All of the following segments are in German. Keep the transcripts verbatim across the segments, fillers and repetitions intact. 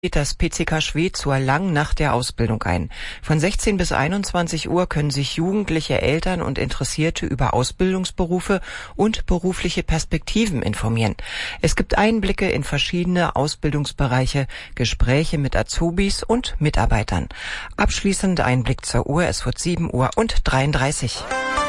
Das P C K Schwedt zur Langnacht der Ausbildung ein. Von sechzehn bis einundzwanzig Uhr können sich jugendliche Eltern und Interessierte über Ausbildungsberufe und berufliche Perspektiven informieren. Es gibt Einblicke in verschiedene Ausbildungsbereiche, Gespräche mit Azubis und Mitarbeitern. Abschließend Einblick zur Uhr, es wird sieben Uhr und dreiunddreißig.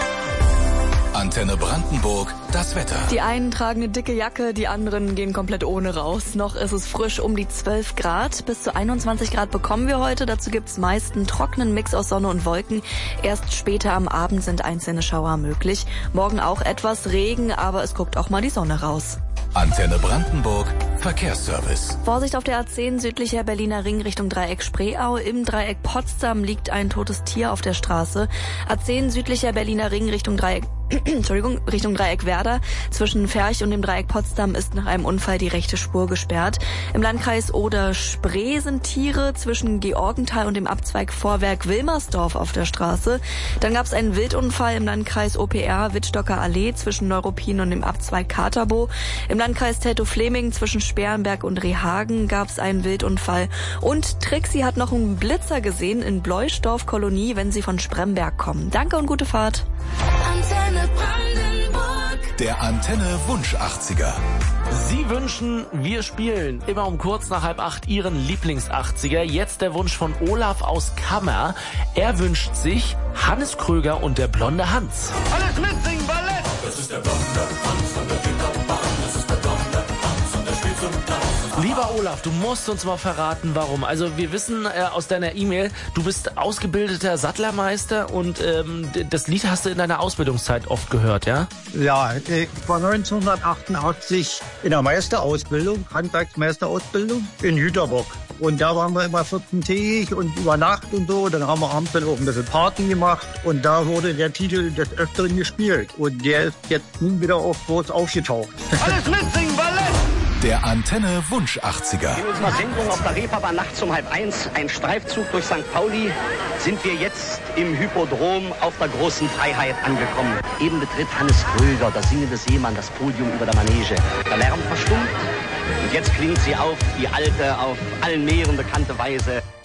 Antenne Brandenburg, das Wetter. Die einen tragen eine dicke Jacke, die anderen gehen komplett ohne raus. Noch ist es frisch um die zwölf Grad. Bis zu einundzwanzig Grad bekommen wir heute. Dazu gibt's meist einen trockenen Mix aus Sonne und Wolken. Erst später am Abend sind einzelne Schauer möglich. Morgen auch etwas Regen, aber es guckt auch mal die Sonne raus. Antenne Brandenburg, Verkehrsservice. Vorsicht auf der A zehn südlicher Berliner Ring Richtung Dreieck Spreeau. Im Dreieck Potsdam liegt ein totes Tier auf der Straße. A zehn südlicher Berliner Ring Richtung Dreieck Entschuldigung, Richtung Dreieck Werder. Zwischen Ferch und dem Dreieck Potsdam ist nach einem Unfall die rechte Spur gesperrt. Im Landkreis Oder-Spree sind Tiere zwischen Georgenthal und dem Abzweig Vorwerk Wilmersdorf auf der Straße. Dann gab es einen Wildunfall im Landkreis O P R Wittstocker Allee zwischen Neuruppin und dem Abzweig Katerbo. Im Landkreis Teltow-Fleming zwischen Sperrenberg und Rehhagen gab es einen Wildunfall. Und Trixi hat noch einen Blitzer gesehen in Bleusdorf-Kolonie, wenn sie von Spremberg kommen. Danke und gute Fahrt. Antenne Brandenburg. Der Antenne Wunsch achtziger. Sie wünschen, wir spielen immer um kurz nach halb acht Ihren Lieblings-achtziger. Jetzt der Wunsch von Olaf aus Kammer. Er wünscht sich Hannes Kröger und der blonde Hans. Alles mitsingen, Ballett! Das ist der blonde Hans von der Kinderbahn. Das ist der blonde Hans und der spielt zum Tanz. Lieber Olaf, du musst uns mal verraten, warum. Also wir wissen äh, aus deiner E-Mail, du bist ausgebildeter Sattlermeister und ähm, das Lied hast du in deiner Ausbildungszeit oft gehört, ja? Ja, ich war neunzehnhundertachtundachtzig in der Meisterausbildung, Handwerksmeisterausbildung in Jüterbock. Und da waren wir immer vierzehntägig und über Nacht und so. Dann haben wir abends dann auch ein bisschen Party gemacht. Und da wurde der Titel des Öfteren gespielt. Und der ist jetzt nie wieder auf groß aufgetaucht. Alles mitsingen, Ballett! Der Antenne Wunsch achtziger. In unserer Sendung auf der Reeperbahn nachts um halb eins, ein Streifzug durch Sankt Pauli, sind wir jetzt im Hypodrom auf der großen Freiheit angekommen. Eben betritt Hannes Kröger, der singende Seemann, das Podium über der Manege. Der Lärm verstummt und jetzt klingt sie auf, die alte, auf allen Meeren bekannte Weise.